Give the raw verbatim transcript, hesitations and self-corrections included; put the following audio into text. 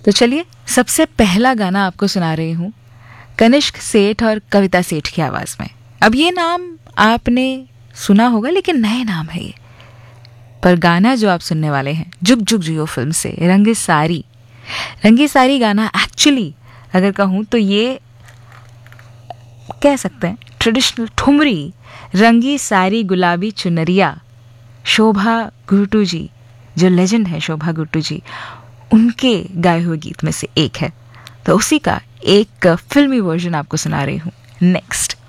तो चलिए सबसे पहला गाना आपको सुना रही हूँ कनिष्क सेठ और कविता सेठ की आवाज़ में। अब ये नाम आपने सुना होगा लेकिन नए नाम है ये, पर गाना जो आप सुनने वाले हैं जुग जुग जियो फिल्म से रंगी सारी रंगी सारी गाना एक्चुअली अगर कहूँ तो ये कह सकते हैं ट्रेडिशनल ठुमरी रंगी सारी गुलाबी चुनरिया शोभा गुर्टू जी, जो लेजेंड है शोभा गुर्टू जी, उनके गाए हुए गीत में से एक है। तो उसी का एक फिल्मी वर्जन आपको सुना रही हूँ नेक्स्ट।